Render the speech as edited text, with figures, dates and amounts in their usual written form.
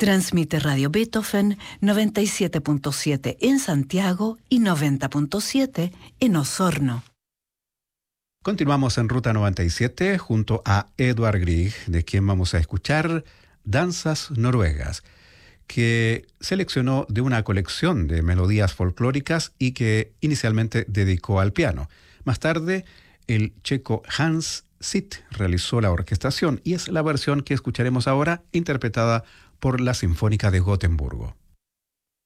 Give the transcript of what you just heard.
Transmite Radio Beethoven 97.7 en Santiago y 90.7 en Osorno. Continuamos en Ruta 97 junto a Edvard Grieg, de quien vamos a escuchar Danzas Noruegas, que seleccionó de una colección de melodías folclóricas y que inicialmente dedicó al piano. Más tarde, el checo Hans Zith realizó la orquestación y es la versión que escucharemos ahora interpretada por la Sinfónica de Gotemburgo.